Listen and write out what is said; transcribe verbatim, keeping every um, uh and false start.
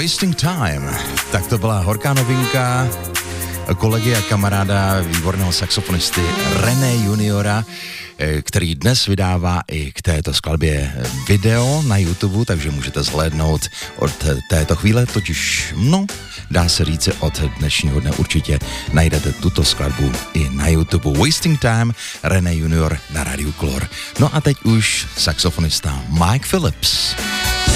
Wasting Time. Tak to byla horká novinka kolegy a kamaráda, výborného saxofonisty René Juniora, který dnes vydává i k této skladbě video na YouTube, takže můžete zhlédnout od této chvíle, totiž, no, dá se říct, od dnešního dne určitě najdete tuto skladbu i na YouTube. Wasting Time, René Junior na Rádiu Klor. No a teď už saxofonista Mike Phillips.